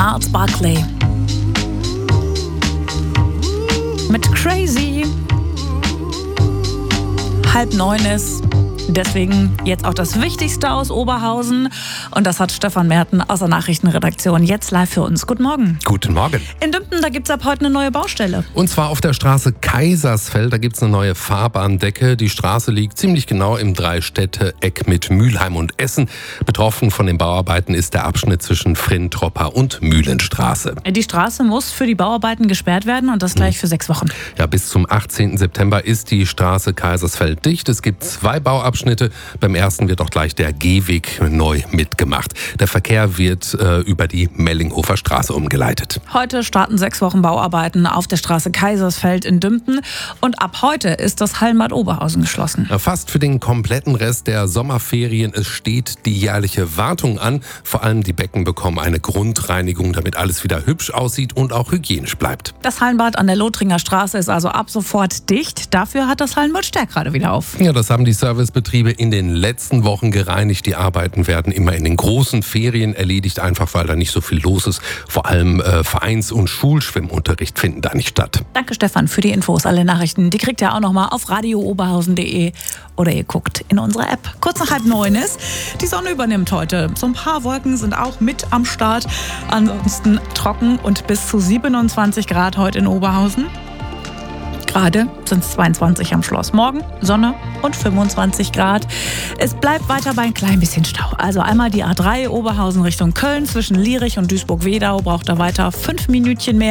Gnarls Barkley mit Crazy. 8:30 ist. Deswegen jetzt auch das Wichtigste aus Oberhausen. Und das hat Stefan Merten aus der Nachrichtenredaktion jetzt live für uns. Guten Morgen. Guten Morgen. In Dümpten, da gibt es ab heute eine neue Baustelle. Und zwar auf der Straße Kaisersfeld. Da gibt es eine neue Fahrbahndecke. Die Straße liegt ziemlich genau im Dreistädte-Eck mit Mülheim und Essen. Betroffen von den Bauarbeiten ist der Abschnitt zwischen Frinntropper und Mühlenstraße. Die Straße muss für die Bauarbeiten gesperrt werden und das gleich für 6 Wochen. Ja, bis zum 18. September ist die Straße Kaisersfeld dicht. Es gibt 2 Bauabschnitte. Beim ersten wird auch gleich der Gehweg neu mitgemacht. Der Verkehr wird über die Mellinghofer Straße umgeleitet. Heute starten 6 Wochen Bauarbeiten auf der Straße Kaisersfeld in Dümpten. Und ab heute ist das Hallenbad Oberhausen geschlossen. Fast für den kompletten Rest der Sommerferien. Es steht die jährliche Wartung an. Vor allem die Becken bekommen eine Grundreinigung, damit alles wieder hübsch aussieht und auch hygienisch bleibt. Das Hallenbad an der Lothringer Straße ist also ab sofort dicht. Dafür hat das Hallenbad Stärk gerade wieder auf. Ja, das haben die Servicebetriebe in den letzten Wochen gereinigt. Die Arbeiten werden immer in den großen Ferien erledigt, einfach weil da nicht so viel los ist. Vor allem Vereins- und Schulschwimmunterricht finden da nicht statt. Danke Stefan für die Infos. Alle Nachrichten, die kriegt ihr auch nochmal auf radiooberhausen.de oder ihr guckt in unsere App. Kurz nach 8:30 ist. Die Sonne übernimmt heute. So ein paar Wolken sind auch mit am Start. Ansonsten trocken und bis zu 27 Grad heute in Oberhausen. Gerade sind es 22 am Schloss. Morgen Sonne und 25 Grad. Es bleibt weiter bei ein klein bisschen Stau. Also einmal die A3 Oberhausen Richtung Köln zwischen Lierich und Duisburg-Wedau braucht er weiter 5 Minütchen mehr.